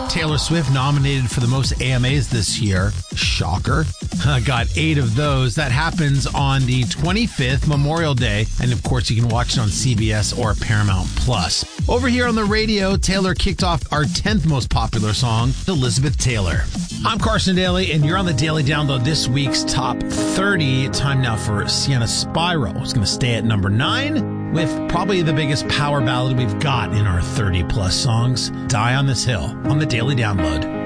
Taylor Swift nominated for the most AMAs this year. Shocker. Got 8 of those. That happens on the 25th, Memorial Day. And of course, you can watch it on CBS or Paramount Plus. Over here on the radio, Taylor kicked off our 10th most popular song, Elizabeth Taylor. I'm Carson Daly, and you're on the Daily Download. This week's top 30. Time now for Sienna Spyro. It's going to stay at number 9 with probably the biggest power ballad we've got in our 30-plus songs, Die on This Hill, on the Daily Download.